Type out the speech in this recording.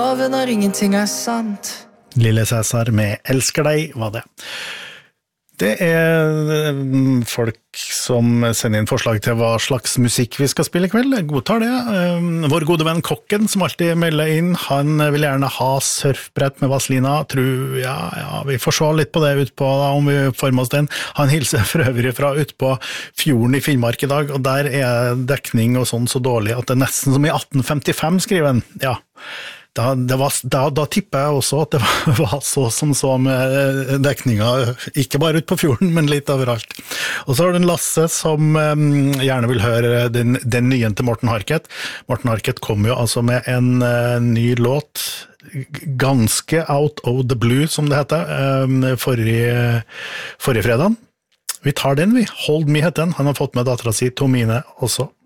Av når ingenting sant. Lille Cæsar med Elsker deg, var det. Det folk som sender inn forslag til hva slags musikk vi skal spille I kveld. Jeg godtar det. Vår gode venn Kokken, som alltid melder inn, han vil gjerne ha surfbrett med Vaselina. Vi får se litt på det utpå, om vi får med oss den. Han hilser for øvrig fra utpå fjorden I Finnmark I dag, og der dekning og sånn så dårlig at det nesten som I 1855, skriver han. Ja. Da tipper jeg også at det var så med dekninga, ikke bare ut på fjorden, men litt overalt. Og så har du en Lasse som gjerne vil høre den nye til Morten Harket. Morten Harket kom jo altså med en ny låt, ganske out of the blue, som det heter, forrige fredag. Vi tar den, Hold Me heter den. Han har fått med datteren sin, Tomine, også.